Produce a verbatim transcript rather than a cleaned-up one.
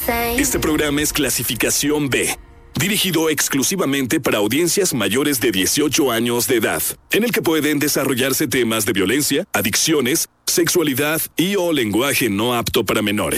Este programa es clasificación B, dirigido exclusivamente para audiencias mayores de dieciocho años de edad, en el que pueden desarrollarse temas de violencia, adicciones, sexualidad y o lenguaje no apto para menores.